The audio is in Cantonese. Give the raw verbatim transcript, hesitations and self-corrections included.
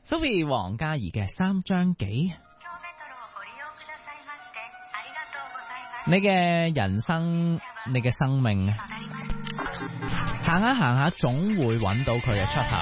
Sophie 黃嘉怡嘅三張幾。你嘅人生，你嘅生命，行下行下總會揾到佢嘅出口。